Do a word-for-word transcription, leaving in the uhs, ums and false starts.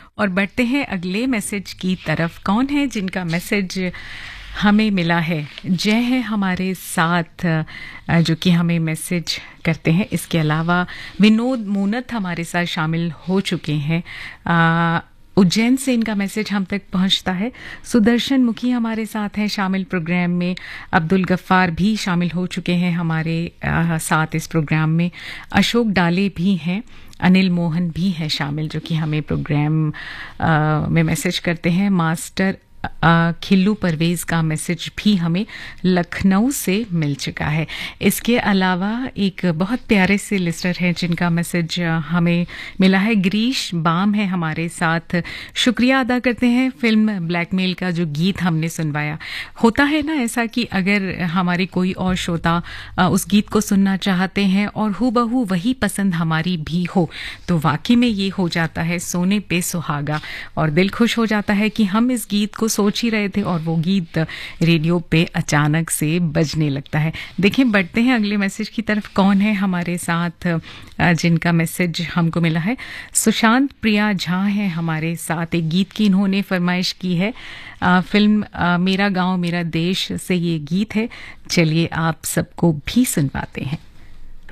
और बढ़ते हैं अगले मैसेज की तरफ। कौन है जिनका मैसेज हमें मिला है? जय है हमारे साथ, जो कि हमें मैसेज करते हैं। इसके अलावा विनोद मूनत हमारे साथ शामिल हो चुके हैं। उज्जैन से इनका मैसेज हम तक पहुंचता है। सुदर्शन मुखी हमारे साथ हैं शामिल प्रोग्राम में। अब्दुल गफ्फार भी शामिल हो चुके हैं हमारे आ, साथ इस प्रोग्राम में। अशोक डाले भी हैं। अनिल मोहन भी है शामिल, जो कि हमें प्रोग्राम आ, में मैसेज करते हैं। मास्टर खिल्लू परवेज का मैसेज भी हमें लखनऊ से मिल चुका है। इसके अलावा एक बहुत प्यारे से लिस्टर हैं जिनका मैसेज हमें मिला है। गिरीश बाम है हमारे साथ। शुक्रिया अदा करते हैं फिल्म ब्लैकमेल का जो गीत हमने सुनवाया। होता है ना ऐसा कि अगर हमारी कोई और श्रोता उस गीत को सुनना चाहते हैं और हूबहू वही पसंद हमारी भी हो, तो वाकई में ये हो जाता है सोने पे सुहागा, और दिल खुश हो जाता है कि हम इस गीत को सोच ही रहे थे और वो गीत रेडियो पे अचानक से बजने लगता है। देखें, बढ़ते हैं अगले मैसेज की तरफ। कौन है हमारे साथ जिनका मैसेज हमको मिला है? सुशांत प्रिया झा है हमारे साथ। एक गीत की इन्होंने फरमाइश की है। आ, फिल्म आ, मेरा गांव मेरा देश से ये गीत है। चलिए आप सबको भी सुनवाते हैं।